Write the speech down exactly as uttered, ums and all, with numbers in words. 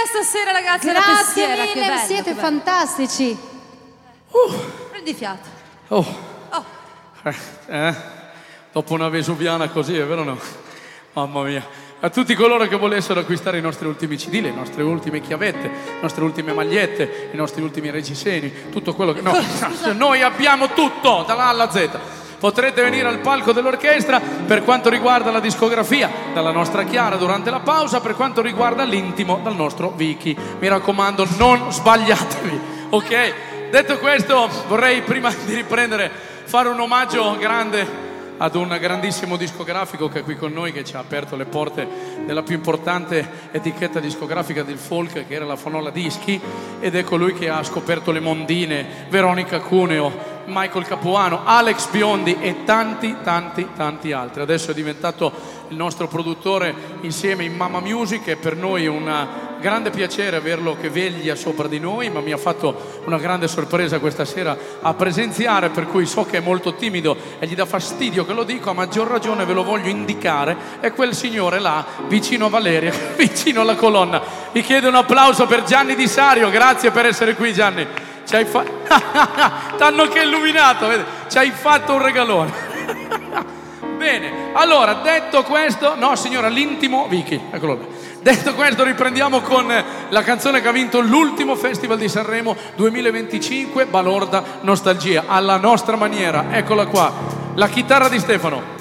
stasera, ragazzi. Grazie alla mille, bello, siete fantastici. Uh. Prendi fiato. Oh. Oh. Eh, eh? Dopo una vesuviana così, è vero o no? Mamma mia. A tutti coloro che volessero acquistare i nostri ultimi C D, le nostre ultime chiavette, le nostre ultime magliette, i nostri ultimi reggiseni, tutto quello che... No, noi abbiamo tutto, dalla A alla Z. Potrete venire al palco dell'orchestra per quanto riguarda la discografia, dalla nostra Chiara durante la pausa, per quanto riguarda l'intimo dal nostro Vicky. Mi raccomando, non sbagliatevi, ok? Detto questo, vorrei prima di riprendere fare un omaggio grande ad un grandissimo discografico che è qui con noi, che ci ha aperto le porte della più importante etichetta discografica del folk, che era la Fonola Dischi, ed è colui che ha scoperto le Mondine, Veronica Cuneo, Michael Capuano, Alex Biondi e tanti tanti tanti altri. Adesso è diventato il nostro produttore insieme in Mama Music. È per noi un grande piacere averlo che veglia sopra di noi, ma mi ha fatto una grande sorpresa questa sera a presenziare, per cui so che è molto timido e gli dà fastidio che lo dico, a maggior ragione ve lo voglio indicare. È quel signore là vicino a Valeria, vicino alla colonna. Vi chiedo un applauso per Gianni Di Sario. Grazie per essere qui, Gianni. Ci hai fatto... T'hanno che illuminato, vedi? Ci hai fatto un regalone. Bene, allora, detto questo... No, signora, l'intimo Vicky, eccolo là. Detto questo, riprendiamo con la canzone che ha vinto l'ultimo Festival di Sanremo duemilaventicinque, Balorda Nostalgia, alla nostra maniera. Eccola qua, la chitarra di Stefano.